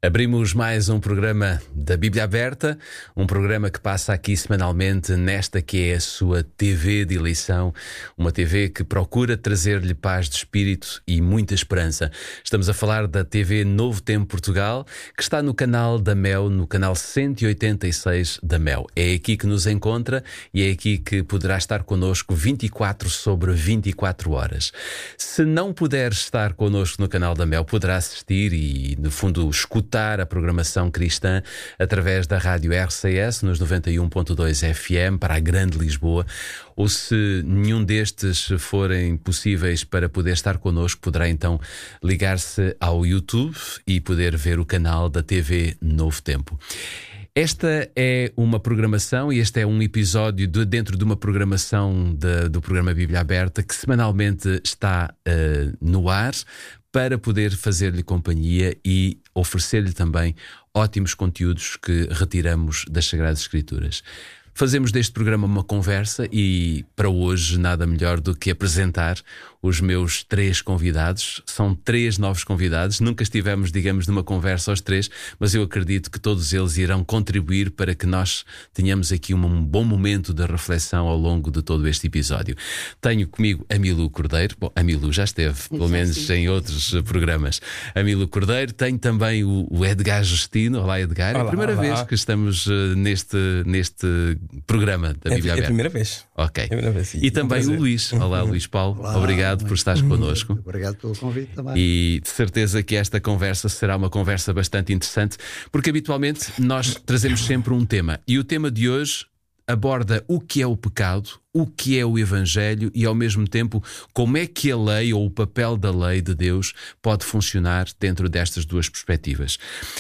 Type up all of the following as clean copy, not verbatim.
Abrimos mais um programa da Bíblia Aberta, um programa que passa aqui semanalmente nesta que é a sua TV de eleição, uma TV que procura trazer-lhe paz de espírito e muita esperança. Estamos a falar da TV Novo Tempo Portugal, que está no canal da Mel, no canal 186 da Mel. É aqui que nos encontra e é aqui que poderá estar connosco 24 sobre 24 horas. Se não puder estar connosco no canal da Mel, poderá assistir e, no fundo, escutar a programação cristã através da rádio RCS nos 91.2 FM para a Grande Lisboa, ou se nenhum destes forem possíveis para poder estar connosco, poderá então ligar-se ao YouTube e poder ver o canal da TV Novo Tempo. Esta é uma programação e este é um episódio dentro de uma programação do programa Bíblia Aberta que semanalmente está no ar para poder fazer-lhe companhia e oferecer-lhe também ótimos conteúdos que retiramos das Sagradas Escrituras. Fazemos deste programa uma conversa e para hoje nada melhor do que apresentar os meus 3 convidados. São 3 novos convidados, nunca estivemos, digamos, numa conversa aos 3, mas eu acredito que todos eles irão contribuir para que nós tenhamos aqui um bom momento de reflexão ao longo de todo este episódio. Tenho comigo a Milu Cordeiro. Bom, a Milu já esteve, pelo menos em outros programas. A Milu Cordeiro. Tenho também o Edgar Justino. Olá, Edgar. Olá, é a primeira vez que estamos neste programa da Bíblia Aberta. É a primeira vez. Ok. É a primeira vez, sim. E também o Luís. Olá, Luís Paulo. Olá, obrigado por estares connosco. Obrigado pelo convite também. E de certeza que esta conversa será uma conversa bastante interessante, porque habitualmente nós trazemos sempre um tema. E o tema de hoje aborda o que é o pecado, o que é o Evangelho e, ao mesmo tempo, como é que a lei ou o papel da lei de Deus pode funcionar dentro destas duas perspectivas.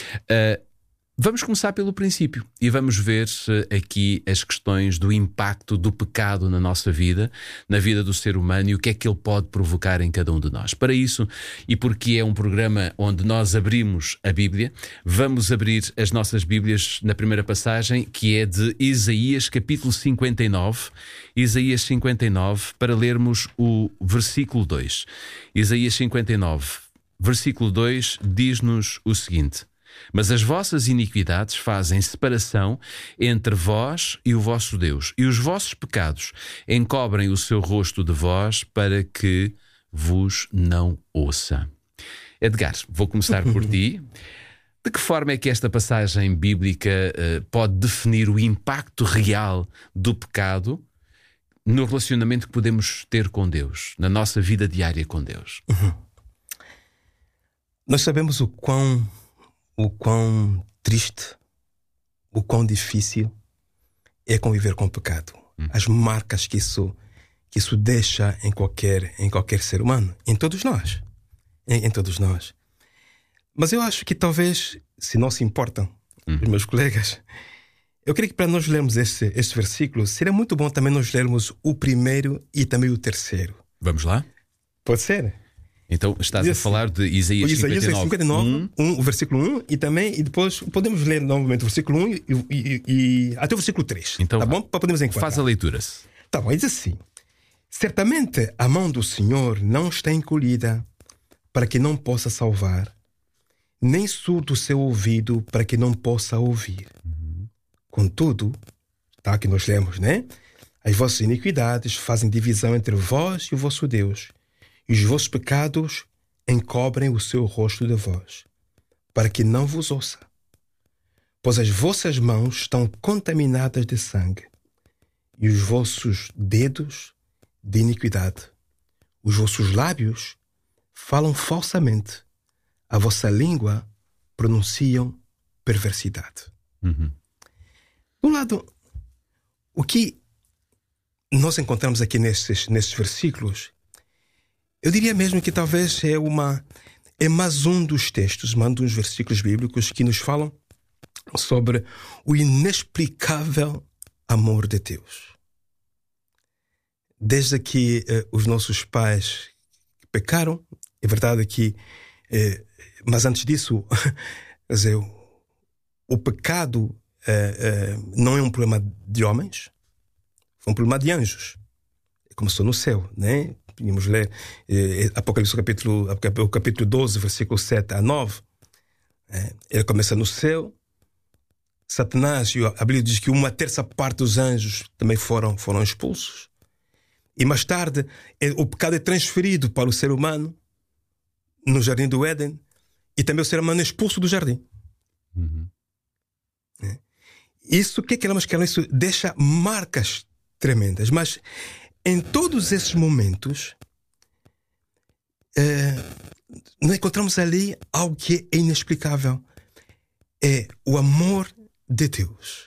Vamos começar pelo princípio e vamos ver aqui as questões do impacto do pecado na nossa vida, na vida do ser humano e o que é que ele pode provocar em cada um de nós. Para isso, e porque é um programa onde nós abrimos a Bíblia, vamos abrir as nossas Bíblias na primeira passagem, que é de Isaías capítulo 59, Isaías 59, para lermos o versículo 2. Isaías 59, versículo 2, diz-nos o seguinte: mas as vossas iniquidades fazem separação entre vós e o vosso Deus, e os vossos pecados encobrem o seu rosto de vós para que vos não ouça. Edgar, vou começar por ti. De que forma é que esta passagem bíblica pode definir o impacto real do pecado no relacionamento que podemos ter com Deus, na nossa vida diária com Deus? Nós sabemos o quão triste, o quão difícil é conviver com o pecado. As marcas que isso deixa em qualquer ser humano, em todos nós. Em todos nós. Mas eu acho que talvez, se não se importam, os meus colegas, eu creio que para nós lermos este versículo, seria muito bom também nós lermos o primeiro e também o terceiro. Vamos lá? Pode ser? Então estás a falar de Isaías 59, o versículo 1 e depois podemos ler novamente o versículo 1 e até o versículo 3. Então, tá bom? Para podermos enquadrar. Faz a leitura. Tá bom, diz assim: certamente a mão do Senhor não está encolhida para que não possa salvar, nem surdo o seu ouvido para que não possa ouvir. Contudo, tá, que nós lemos, né? As vossas iniquidades fazem divisão entre vós e o vosso Deus, e os vossos pecados encobrem o seu rosto de vós, para que não vos ouça. Pois as vossas mãos estão contaminadas de sangue, e os vossos dedos de iniquidade. Os vossos lábios falam falsamente, a vossa língua pronunciam perversidade. De um lado, o que nós encontramos aqui nesses versículos, eu diria mesmo que talvez é mais um dos textos, mais um dos versículos bíblicos que nos falam sobre o inexplicável amor de Deus. Desde que os nossos pais pecaram, é verdade que, mas antes disso, quer dizer, o pecado não é um problema de homens, foi um problema de anjos. Começou no céu, né? Podemos ler Apocalipse capítulo 12, versículo 7 a 9. Ele começa no céu. Satanás, a Bíblia diz que 1/3 dos anjos também foram expulsos. E mais tarde, o pecado é transferido para o ser humano no Jardim do Éden. E também o ser humano é expulso do jardim. Uhum. Isso, o que é que isso deixa marcas tremendas. Mas em todos esses momentos, nós encontramos ali algo que é inexplicável. É o amor de Deus.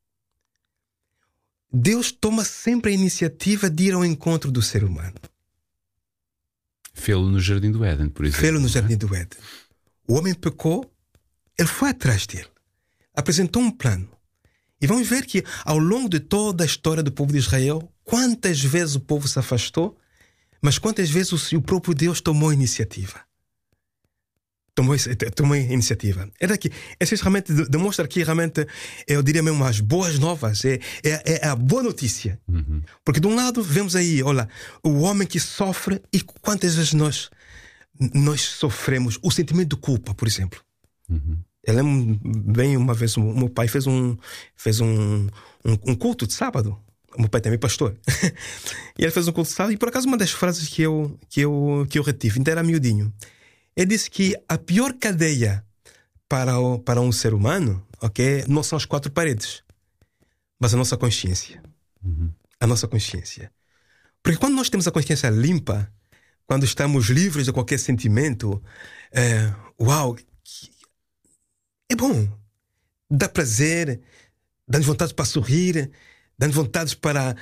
Deus toma sempre a iniciativa de ir ao encontro do ser humano. Fê-lo no Jardim do Éden, por exemplo. Fê-lo no Jardim do Éden. O homem pecou, ele foi atrás dele. Apresentou um plano. E vamos ver que ao longo de toda a história do povo de Israel, quantas vezes o povo se afastou, mas quantas vezes o próprio Deus tomou a iniciativa. Tomou a iniciativa. Isso realmente demonstra que realmente, eu diria mesmo, as boas novas, é a boa notícia. Uhum. Porque de um lado vemos aí, olha, o homem que sofre, e quantas vezes nós sofremos o sentimento de culpa, por exemplo. Uhum. Eu lembro bem, uma vez o meu pai fez um culto de sábado. O meu pai também é pastor. E ele fez um culto de sábado, e por acaso uma das frases que eu retive, ainda era miudinho. Ele disse que a pior cadeia para um ser humano, ok, não são as 4 paredes, mas a nossa consciência. Uhum. A nossa consciência. Porque quando nós temos a consciência limpa, quando estamos livres de qualquer sentimento, uau, é bom. Dá prazer, dá-nos vontade para sorrir, dá-nos vontade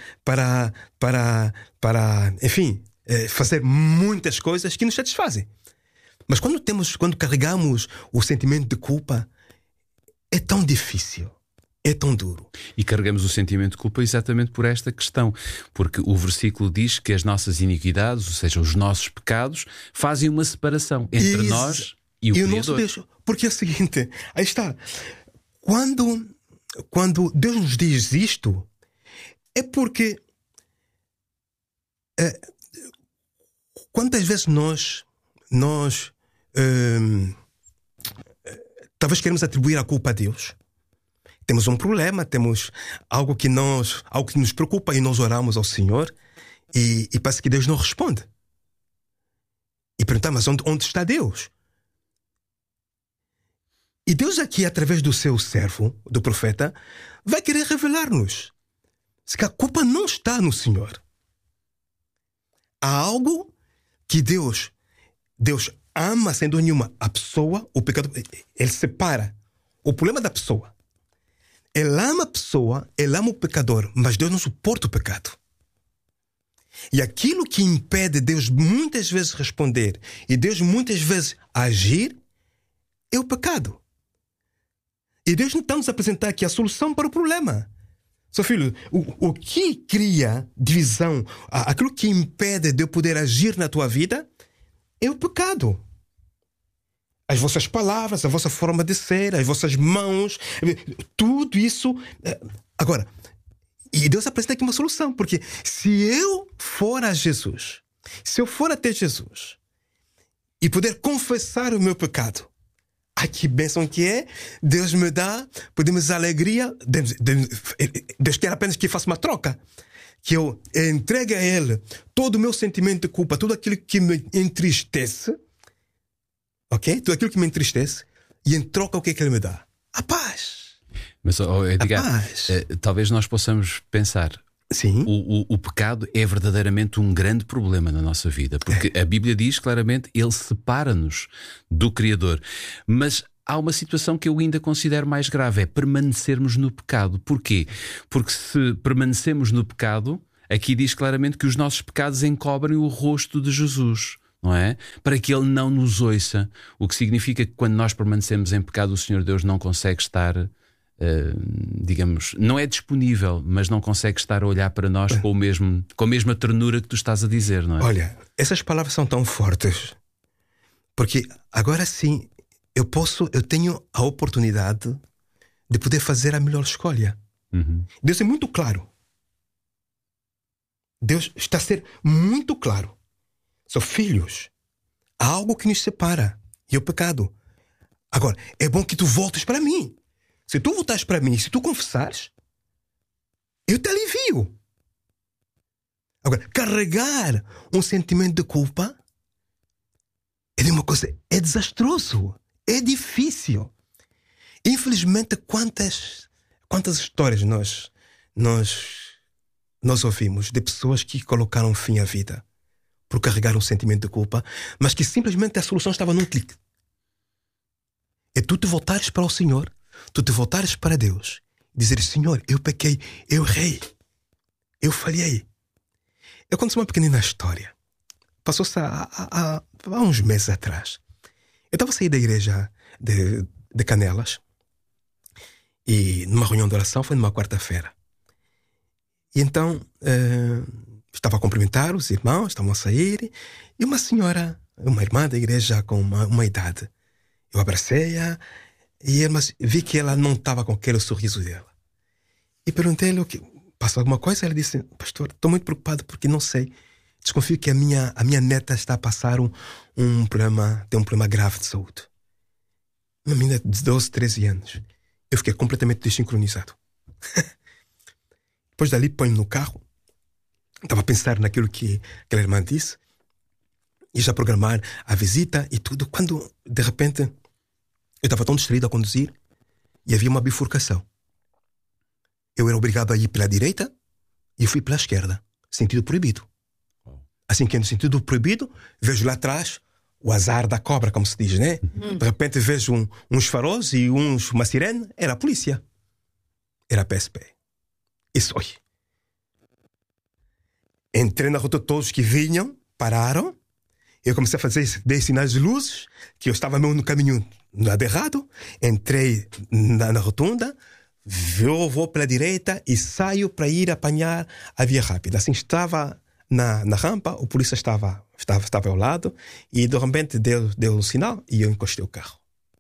para enfim, fazer muitas coisas que nos satisfazem. Mas quando carregamos o sentimento de culpa, é tão difícil, é tão duro. E carregamos o sentimento de culpa exatamente por esta questão, porque o versículo diz que as nossas iniquidades, ou seja, os nossos pecados, fazem uma separação entre nós e o Criador. Nosso Deus, porque é o seguinte, aí está, quando Deus nos diz isto, é porque quantas vezes nós talvez queremos atribuir a culpa a Deus. Temos um problema, temos algo que nos preocupa, e nós oramos ao Senhor e parece que Deus não responde. E perguntamos, mas onde está Deus? E Deus aqui, através do seu servo, do profeta, vai querer revelar-nos que a culpa não está no Senhor. Há algo que Deus ama, sem dúvida nenhuma, a pessoa, o pecado, ele separa. O problema da pessoa, ele ama a pessoa, ele ama o pecador, mas Deus não suporta o pecado. E aquilo que impede Deus muitas vezes responder e Deus muitas vezes agir é o pecado. E Deus não está nos apresentar aqui a solução para o problema. Seu filho, o que cria divisão, aquilo que impede de eu poder agir na tua vida, é o pecado. As vossas palavras, a vossa forma de ser, as vossas mãos, tudo isso. Agora, e Deus apresenta aqui uma solução, porque se eu for a Jesus, se eu for até Jesus e puder confessar o meu pecado, que bênção que é, Deus me dá, podemos alegria, Deus quer apenas que eu faça uma troca, que eu entregue a Ele todo o meu sentimento de culpa, tudo aquilo que me entristece, ok? Tudo aquilo que me entristece, e em troca o que é que Ele me dá? A paz. Mas, Edgar, a paz. Talvez nós possamos pensar, sim, o pecado é verdadeiramente um grande problema na nossa vida, porque a Bíblia diz claramente, Ele separa-nos do Criador. Mas há uma situação que eu ainda considero mais grave, é permanecermos no pecado. Porquê? Porque se permanecemos no pecado, aqui diz claramente que os nossos pecados encobrem o rosto de Jesus, não é? Para que Ele não nos ouça. O que significa que quando nós permanecemos em pecado, o Senhor Deus não consegue estar, digamos, não é disponível, mas não consegue estar a olhar para nós com a mesma ternura que tu estás a dizer, não é? Olha, essas palavras são tão fortes, porque agora sim eu tenho a oportunidade de poder fazer a melhor escolha. Uhum. Deus é muito claro. Deus está a ser muito claro. São filhos. Há algo que nos separa, e é o pecado. Agora, é bom que tu voltes para mim. Se tu voltares para mim, se tu confessares, eu te alivio. Agora, carregar um sentimento de culpa é desastroso, é difícil. Infelizmente, quantas histórias nós ouvimos de pessoas que colocaram fim à vida por carregar um sentimento de culpa, mas que simplesmente a solução estava num clique. É tu te voltares para o Senhor, tu te voltares para Deus, dizer: Senhor, eu pequei, eu errei, eu falhei. Eu conto uma pequenina história. Passou-se há uns meses atrás. Eu estava a sair da igreja de Canelas e numa reunião de oração, foi numa quarta-feira. E então estava a cumprimentar os irmãos, estavam a sair, e uma senhora, uma irmã da igreja com uma idade, eu abracei-a, mas vi que ela não estava com aquele sorriso dela. E perguntei-lhe: passou alguma coisa? Ela disse: pastor, estou muito preocupado porque não sei. Desconfio que a minha neta está a passar um problema grave de saúde. Uma menina de 12, 13 anos. Eu fiquei completamente desincronizado. Depois dali, ponho-me no carro. Estava a pensar naquilo que aquela irmã disse. E já programar a visita e tudo. Quando, de repente, eu estava tão distraído a conduzir e havia uma bifurcação. Eu era obrigado a ir pela direita e eu fui pela esquerda. Sentido proibido. Assim que no sentido proibido, vejo lá atrás o azar da cobra, como se diz, né? De repente vejo uns faróis e uma sirene. Era a polícia. Era a PSP. Isso, oi. Entrei na rota, todos que vinham pararam. Eu comecei a fazer 10 sinais de luzes, que eu estava mesmo no caminho do lado errado. Entrei na rotunda, vou pela direita e saio para ir apanhar a via rápida. Assim estava na rampa, o polícia estava ao lado e de repente deu um sinal e eu encostei o carro.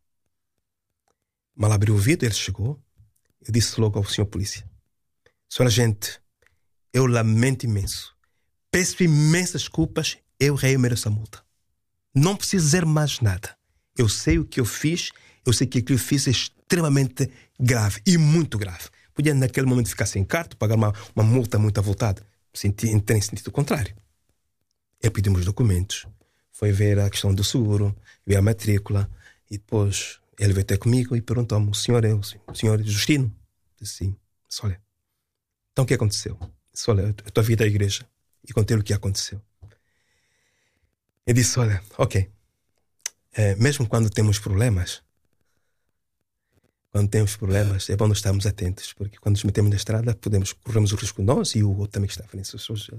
Mal abri o vidro, ele chegou. Eu disse logo ao senhor polícia: senhor agente, eu lamento imenso. Peço imensas desculpas, eu errei, eu mereço a multa. Não preciso dizer mais nada. Eu sei o que eu fiz, eu sei que aquilo que eu fiz é extremamente grave e muito grave. Podia naquele momento ficar sem carta, pagar uma multa muito avultada. Entrei em sentido contrário. Eu pedi os documentos, foi ver a questão do seguro, ver a matrícula, e depois ele veio até comigo e perguntou-me: o senhor é o senhor Justino? Eu disse sim. Disse: olha, então o que aconteceu? Eu disse: olha, eu estou a vir da igreja. E contei-lhe o que aconteceu. Ele disse: olha, ok, mesmo quando temos problemas, é bom nós estarmos atentos, porque quando nos metemos na estrada corremos o risco nós e o outro também que está à frente.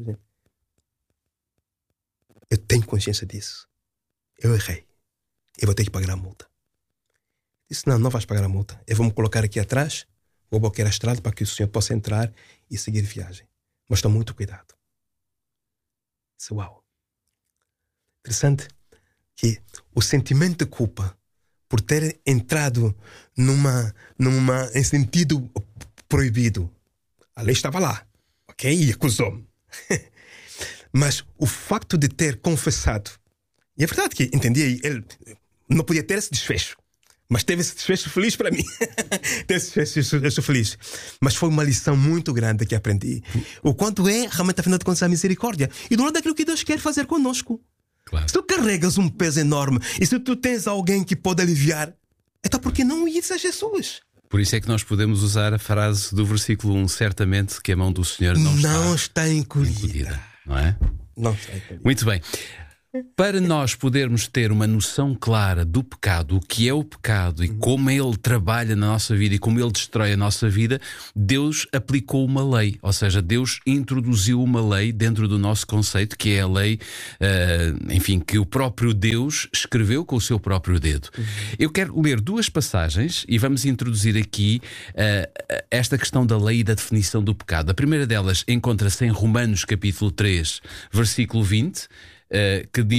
Eu tenho consciência disso. Eu errei. Eu vou ter que pagar a multa. Disse: não vais pagar a multa. Eu vou me colocar aqui atrás, vou bloquear a estrada para que o senhor possa entrar e seguir viagem. Mas tome muito cuidado. Disse: uau. Interessante que o sentimento de culpa por ter entrado em sentido proibido, a lei estava lá, ok? E acusou-me. Mas o facto de ter confessado, e é verdade que entendi, ele não podia ter esse desfecho, mas teve esse desfecho feliz para mim. Teve esse desfecho feliz. Mas foi uma lição muito grande que aprendi. O quanto é realmente, afinal de contas, a misericórdia. E do lado daquilo que Deus quer fazer conosco. Claro. Se tu carregas um peso enorme e se tu tens alguém que pode aliviar, então por que não ir a Jesus? Por isso é que nós podemos usar a frase do versículo 1: certamente que a mão do Senhor não está encolhida. Não é? Não está encolhida. Muito bem. Para nós podermos ter uma noção clara do pecado, o que é o pecado e como ele trabalha na nossa vida e como ele destrói a nossa vida, Deus aplicou uma lei. Ou seja, Deus introduziu uma lei dentro do nosso conceito, que é a lei, que o próprio Deus escreveu com o seu próprio dedo. Eu quero ler 2 passagens e vamos introduzir aqui esta questão da lei e da definição do pecado. A primeira delas encontra-se em Romanos capítulo 3, versículo 20, que diz: